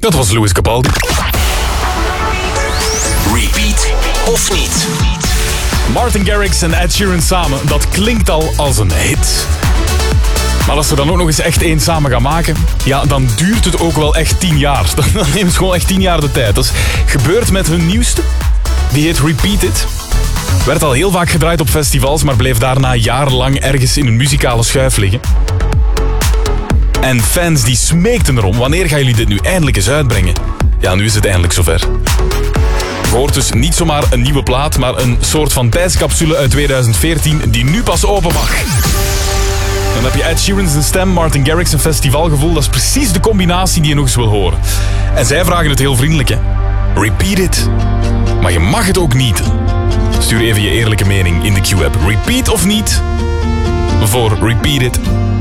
Dat was Lewis Capaldi. Repeat of niet? Martin Garrix en Ed Sheeran samen, dat klinkt al als een hit. Maar als ze dan ook nog eens echt één samen gaan maken, ja, dan duurt het ook wel echt 10 jaar. Dan neemt het gewoon echt 10 jaar de tijd. Dat is gebeurd met hun nieuwste. Die heet Repeat It. Werd al heel vaak gedraaid op festivals, maar bleef daarna jarenlang ergens in een muzikale schuif liggen. En fans die smeekten erom, wanneer gaan jullie dit nu eindelijk eens uitbrengen? Ja, nu is het eindelijk zover. Je hoort dus niet zomaar een nieuwe plaat, maar een soort van tijdscapsule uit 2014 die nu pas open mag. Dan heb je Ed Sheeran zijn stem, Martin Garrix een festivalgevoel. Dat is precies de combinatie die je nog eens wil horen. En zij vragen het heel vriendelijk, hè. Repeat it. Maar je mag het ook niet. Stuur even je eerlijke mening in de Q-app. Repeat of niet? Voor Repeat it.